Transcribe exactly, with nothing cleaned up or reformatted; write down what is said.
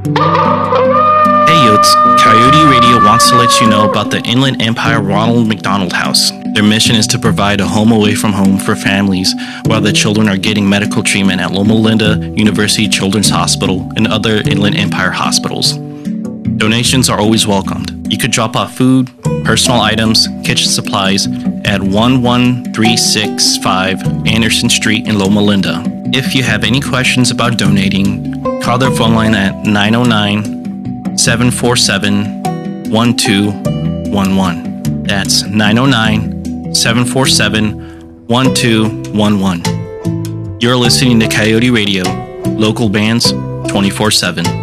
Hey Yotes, Coyote Radio wants to let you know about the Inland Empire Ronald McDonald House. Their mission is to provide a home away from home for families while the children are getting medical treatment at Loma Linda University Children's Hospital and other Inland Empire hospitals. Donations are always welcomed. You could drop off food, personal items, kitchen supplies at one one three six five Anderson Street in Loma Linda. If you have any questions about donating, call their phone line at nine oh nine, seven four seven, one two one one. That's nine oh nine, seven four seven, one two one one. You're listening to Coyote Radio, local bands twenty-four seven.